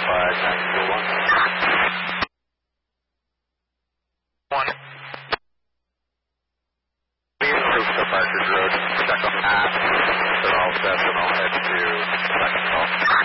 flag 901. 1. Troops up Partridge Road. Check on the map. They're all set, and I'll head to second call.